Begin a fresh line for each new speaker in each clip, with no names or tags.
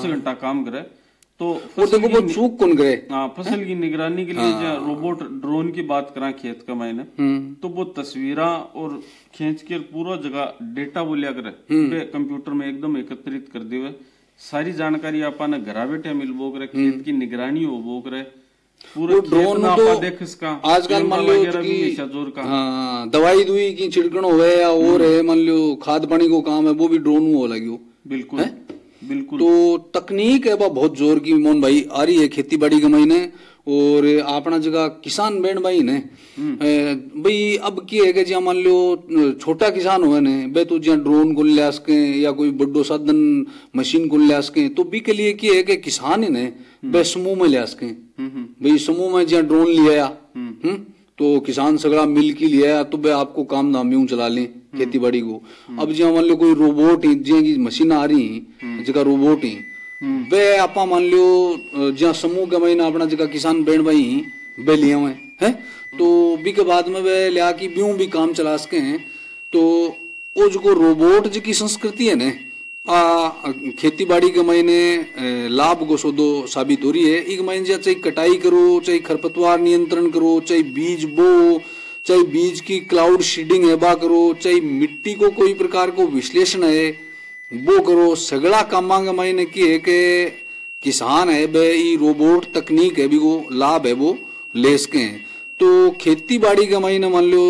घंटा काम करे। तो
और देखो वो चूक कौन करे।
हाँ, फसल की निगरानी के लिए जो रोबोट ड्रोन की बात करा खेत का मायने, तो वो तस्वीरा और खींच के पूरा जगह डेटा वो लिया करे, कंप्यूटर में एकदम एकत्रित कर दिए, सारी जानकारी आपा ने घरा बैठे मिलबो करे, खेत की निगरानी हो करे, पूरा ड्रोन तो देख इसका
आजकल मान लो
जोर का।
हाँ, दवाई दुई की छिड़कण होवे या और है, मान लो खाद पानी को काम है, वो भी ड्रोन में हो लगी।
बिल्कुल बिल्कुल।
तो तकनीक है वह बहुत जोर की मोहन भाई आ रही है खेती बाड़ी के महीने। और अपना जगह किसान बहन भाई ने भाई अब की है कि जहाँ मान लो छोटा किसान हुए ने बे तो जहाँ ड्रोन को ले सके या कोई बड़ो साधन मशीन को ले सके, तो बी के लिए की है कि किसान ही ने बे समूह में ले सके। भाई समूह में जहाँ ड्रोन लिया तो किसान सगड़ा मिल के लिया तो बे आपको काम धाम यूं चला लें खेती बाड़ी को। अब जहाँ मान लो कोई रोबोट ही जहाँ की मशीन आ रही जगह रोबोट ही वे आपा मान लो जहाँ समूह के महीना अपना जगह किसान बहन भाई वे लिए हुए हैं, तो बी के बाद में वे लिया कि ब्यूं भी काम चला सके हैं। तो वो जो रोबोट जी की संस्कृति है ने खेती बाड़ी के महीने लाभ को सोदो साबित हो रही है। एक महीने चाहे कटाई करो, चाहे खरपतवार नियंत्रण करो, चाहे बीज बो, चाहे बीज की क्लाउड सीडिंग है करो, चाहे मिट्टी को कोई प्रकार को विश्लेषण है वो करो, सगड़ा कामा के महीने की है कि किसान है बे रोबोट तकनीक है भी वो लाभ है वो ले सके हैं। तो खेती बाड़ी के महीने मान लो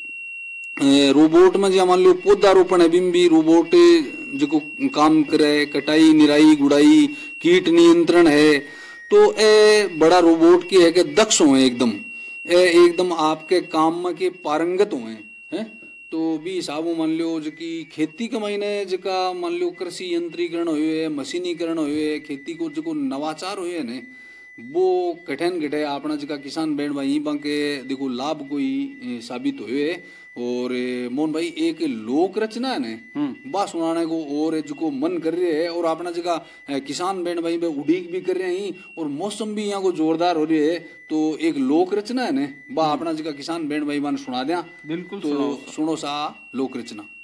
रोबोट में जो मान लो पौधारोपण है भी रोबोट जो काम करे, कटाई निराई गुड़ाई कीट नियंत्रण है, तो ए बड़ा रोबोट की है कि दक्ष हो एकदम एकदम आपके काम में के पारंगत हुए हैं। तो भी हिसाब मान लो जो कि खेती के महीने जका मान लो कृषि यंत्रीकरण हुए, मशीनीकरण हुए, खेती को जो नवाचार हुए ने वो कठिन घटे अपना जका किसान बहन भाई बाके देखो लाभ कोई साबित हुए। और मोहन भाई एक लोक रचना है ने बा सुनाने को और जो मन कर रहे है, और अपना जगह किसान बहन भाई पे उड़ीक भी कर रहे हैं और मौसम भी यहाँ को जोरदार हो रही है। तो एक लोक रचना है ने बा अपना जगह किसान बहन भाई बन सुना दिया।
बिल्कुल
तो सुनो सा लोक रचना।